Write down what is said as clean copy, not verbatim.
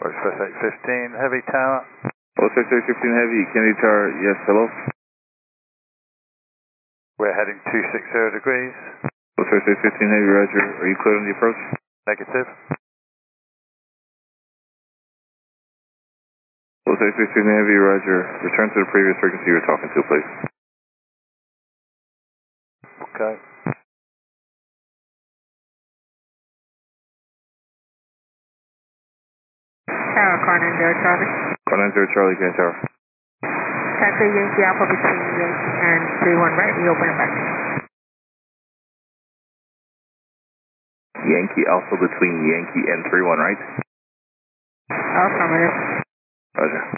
Suspect 15 Heavy Tower. Suspect 15 Heavy, Kennedy Tower, yes, hello? We're heading 260 degrees. Suspect 15 Heavy, roger. Are you clear on the approach? Negative. Suspect 15 Heavy, roger. Return to the previous frequency you were talking to, please. Okay. Tower, car 90 Charlie. Car 90 Charlie, Kennedy Tower. Taxi Yankee Alpha between Yankee and 31 right, we open it back. Yankee Alpha between Yankee and 31 right? Affirmative. Roger.